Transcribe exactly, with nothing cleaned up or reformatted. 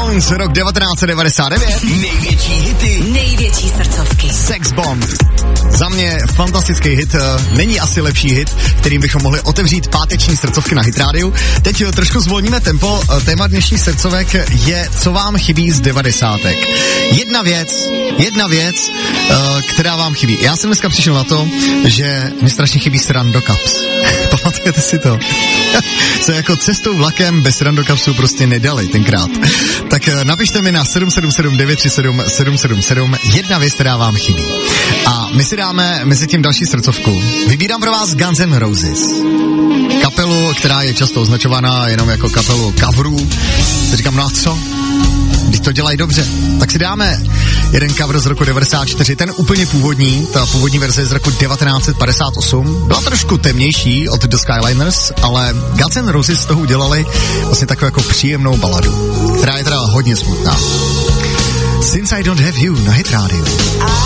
Stones, rok devatenáct set devadesát devět. Největší hity, největší srdcovky. Sex Bomb. Za mě fantastický hit, není asi lepší hit, kterým bychom mohli otevřít páteční srdcovky na Hit rádiu. Teď trošku zvolníme tempo, téma dnešních srdcovek je, co vám chybí z devadesátek. Jedna věc, jedna věc, která vám chybí. Já jsem dneska přišel na to, že mi strašně chybí srandokaps. Pamatujete si to? Co jako cestou vlakem bez srandokapsů prostě nedali tenkrát. Tak napište mi na sedm sedm sedm devět tři sedm sedm sedm sedm jedna věc, která vám chybí. A my si dáme mezi tím další srdcovku. Vybírám pro vás Guns N' Roses. Kapelu, která je často označovaná jenom jako kapelu coverů. Teď říkám, no a co? Když to dělají dobře. Tak si dáme jeden cover z roku devadesát čtyři, ten úplně původní, ta původní verze je z roku devatenáct set padesát osm. Byla trošku temnější od The Skyliners, ale Guns N' Roses z toho udělali vlastně takovou jako příjemnou baladu, která je teda hodně smutná. Since I Don't Have You na Hit rádiu.